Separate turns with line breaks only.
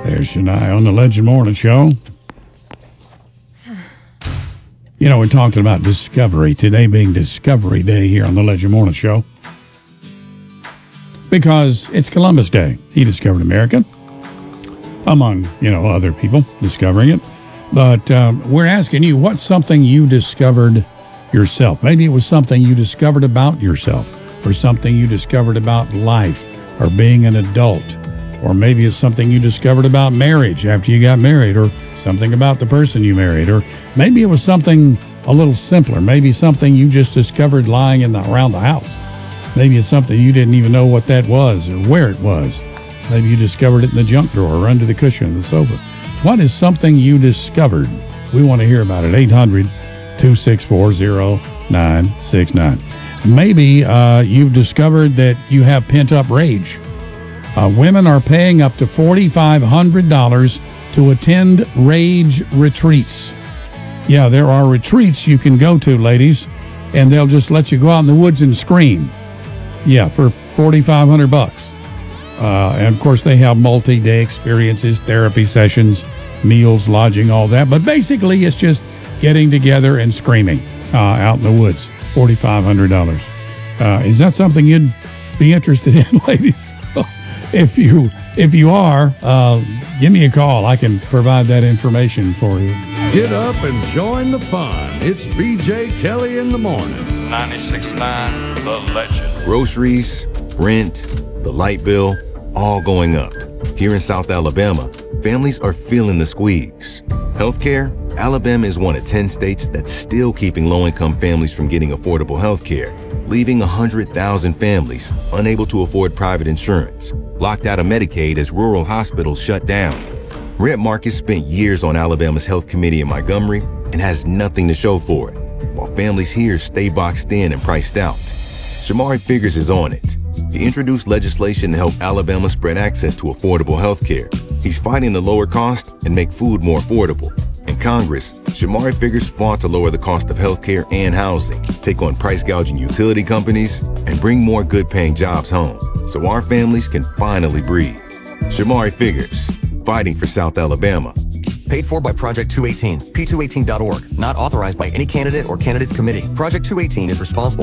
There's Shania on the Legend Morning Show. You know, we're talking about discovery, today being Discovery Day here on the Legend Morning Show. Because it's Columbus Day. He discovered America, among, other people discovering it. But we're asking you, what's something you discovered yourself? Maybe it was something you discovered about yourself, or something you discovered about life, or being an adult. Or maybe it's something you discovered about marriage after you got married, or something about the person you married, or maybe it was something a little simpler. Maybe something you just discovered lying around the house. Maybe it's something you didn't even know what that was or where it was. Maybe you discovered it in the junk drawer or under the cushion of the sofa. What is something you discovered? We want to hear about it. 800-264-0969. Maybe you've discovered that you have pent-up rage. Women are paying up to $4,500 to attend rage retreats. Yeah, there are retreats you can go to, ladies, and they'll just let you go out in the woods and scream. Yeah, for $4,500. And of course, they have multi-day experiences, therapy sessions, meals, lodging, all that. But basically, it's just getting together and screaming out in the woods. $4,500. Is that something you'd be interested in, ladies? If you are, give me a call. I can provide that information for you.
Get up and join the fun. It's BJ Kelly in the morning.
96.9 The Legend.
Groceries, rent, the light bill, all going up. Here in South Alabama, families are feeling the squeeze. Healthcare, Alabama is one of 10 states that's still keeping low-income families from getting affordable healthcare, leaving 100,000 families unable to afford private insurance, locked out of Medicaid as rural hospitals shut down. Rhett Marcus spent years on Alabama's Health Committee in Montgomery and has nothing to show for it, while families here stay boxed in and priced out. Shamari Figures is on it. He introduced legislation to help Alabama spread access to affordable health care. He's fighting to lower cost and make food more affordable. In Congress, Shamari Figures fought to lower the cost of health care and housing, take on price gouging utility companies, and bring more good-paying jobs home so our families can finally breathe. Shamari Figures, fighting for South Alabama.
Paid for by Project 218, p218.org. Not authorized by any candidate or candidates committee. Project 218 is responsible